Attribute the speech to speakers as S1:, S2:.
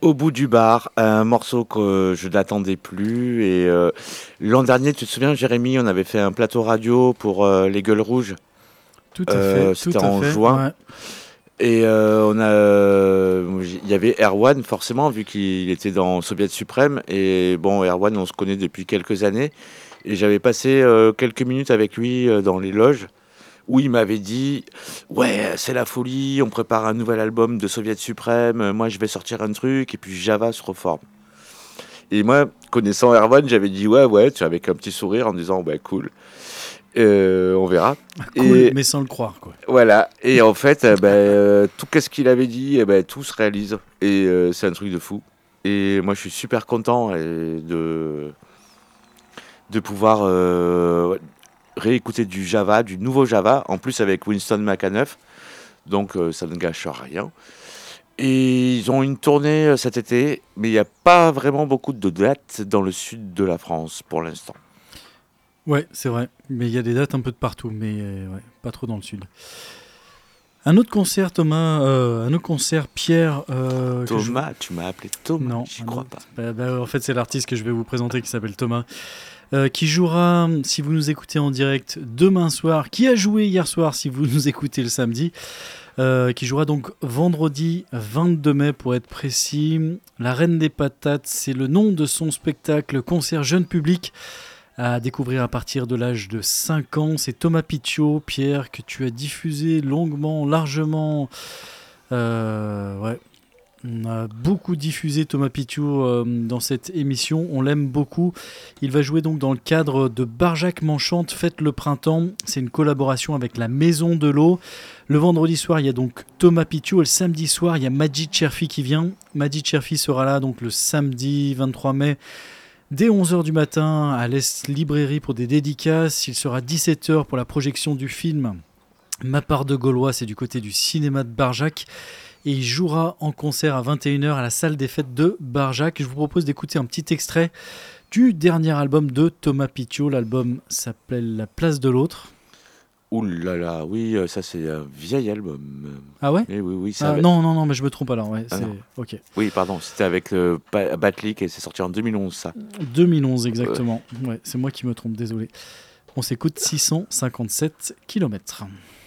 S1: Au bout du bar, un morceau que je n'attendais plus. Et l'an dernier, tu te souviens, Jérémy, on avait fait un plateau radio pour les Gueules Rouges.
S2: Tout
S1: C'était
S2: à
S1: en
S2: fait,
S1: juin.
S2: ouais.
S1: Et il y avait Erwan, forcément, vu qu'il était dans Soviet Suprême. Et bon, Erwan, on se connaît depuis quelques années. Et j'avais passé quelques minutes avec lui dans les loges, où il m'avait dit ouais, c'est la folie, on prépare un nouvel album de Soviet Suprême, moi je vais sortir un truc, et puis Java se reforme. Et moi, connaissant Erwan, j'avais dit ouais, tu vois, avec un petit sourire en disant bah cool, on verra.
S2: Cool,
S1: Et
S2: mais sans le croire, quoi.
S1: voilà, et en fait, tout ce qu'il avait dit, tout se réalise, et c'est un truc de fou. Et moi je suis super content de pouvoir réécouter du Java, du nouveau Java, en plus avec Winston McAnuff, donc ça ne gâche rien. Et ils ont une tournée cet été, mais il n'y a pas vraiment beaucoup de dates dans le sud de la France pour l'instant.
S2: Ouais, c'est vrai. Mais il y a des dates un peu de partout, mais ouais, pas trop dans le sud. Un autre concert, Thomas, un autre concert, Pierre.
S1: Thomas, tu m'as appelé Thomas,
S2: Non,
S1: j'y crois pas.
S2: En fait, c'est l'artiste que je vais vous présenter qui s'appelle Thomas, qui jouera, si vous nous écoutez en direct, demain soir, qui a joué hier soir, si vous nous écoutez le samedi, qui jouera donc vendredi 22 mai pour être précis. La Reine des Patates, c'est le nom de son spectacle, concert jeune public, à découvrir à partir de l'âge de 5 ans. C'est Thomas Picciott, Pierre, que tu as diffusé longuement, largement. Ouais. On a beaucoup diffusé Thomas Picciott dans cette émission, on l'aime beaucoup. Il va jouer donc dans le cadre de Barjac m'enchante, Fête le printemps. C'est une collaboration avec la Maison de l'Eau. Le vendredi soir, il y a donc Thomas Picciott, et le samedi soir, il y a Majid Cherfi qui vient. Majid Cherfi sera là donc le samedi 23 mai dès 11h du matin à l'Est Librairie pour des dédicaces. Il sera 17h pour la projection du film Ma part de Gaulois, c'est du côté du cinéma de Barjac. Et il jouera en concert à 21h à la salle des fêtes de Barjac. Je vous propose d'écouter un petit extrait du dernier album de Thomas Picciott. L'album s'appelle La place de l'autre.
S1: Ouh là là, oui, ça c'est un vieil album.
S2: Ah ouais?
S1: Oui,
S2: Non, mais je me trompe alors. Ouais, c'est... Ok.
S1: Oui, pardon, c'était avec Batlik et c'est sorti en 2011, ça.
S2: 2011, exactement. Ouais, c'est moi qui me trompe, désolé. On s'écoute 657 km.